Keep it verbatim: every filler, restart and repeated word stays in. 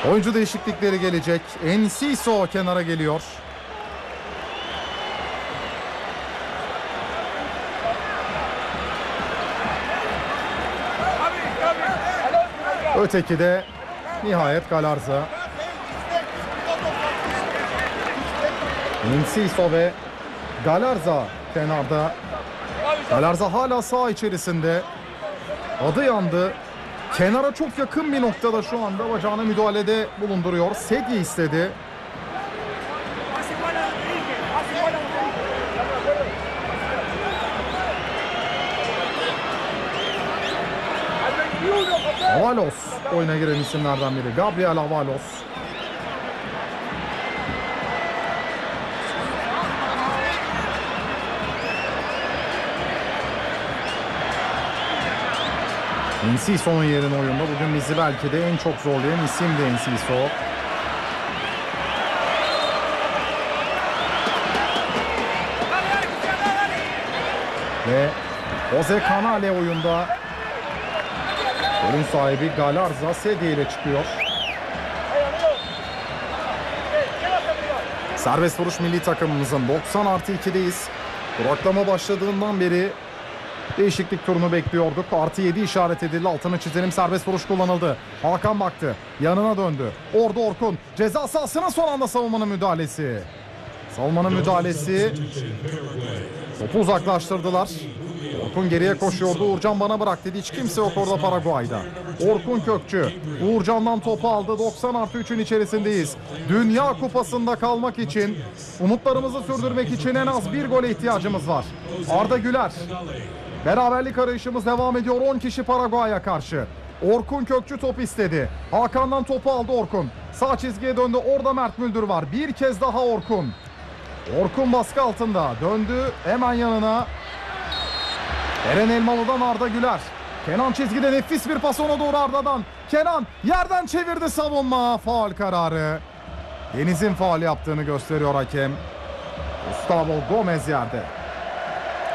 Oyuncu değişiklikleri gelecek. Enciso kenara geliyor. Öteki de nihayet Galarza. Enciso ve Galarza kenarda. Galarza hala saha içerisinde. Adı yandı. Kenara çok yakın bir noktada şu anda bacağına müdahalede bulunduruyor. Sedye istedi. Avalos oyuna giren isimlerden biri. Gabriel Avalos. Enciso'nun yerine oyunda. Bugün bizi belki de en çok zorlayan isim de Enciso. Ve Jose Canale oyunda. Golün sahibi Galarza Sedye ile çıkıyor. Serbest vuruş milli takımımızın doksan artı iki'deyiz. Duraklama başladığından beri değişiklik turunu bekliyorduk. Artı yedi işaret edildi. Altını çizelim. Serbest vuruş kullanıldı. Hakan baktı. Yanına döndü. Orada Orkun. Ceza sahasına son anda savunmanın müdahalesi. Savunmanın müdahalesi. Topu uzaklaştırdılar. Orkun geriye koşuyordu. Uğurcan bana bırak dedi. Hiç kimse yok orada Paraguay'da. Orkun Kökçü. Uğurcan'dan topu aldı. doksan artı üçün içerisindeyiz. Dünya Kupası'nda kalmak için, umutlarımızı sürdürmek için en az bir gole ihtiyacımız var. Arda Güler. Beraberlik arayışımız devam ediyor. on kişi Paraguay'a karşı. Orkun Kökçü top istedi. Hakan'dan topu aldı Orkun. Sağ çizgiye döndü. Orada Mert Müldür var. Bir kez daha Orkun. Orkun baskı altında. Döndü hemen yanına. Eren Elmalı'dan Arda Güler. Kenan çizgide nefis bir pas ona doğru Arda'dan. Kenan yerden çevirdi savunma. Faul kararı. Deniz'in faul yaptığını gösteriyor hakem. Gustavo Gomez yerde.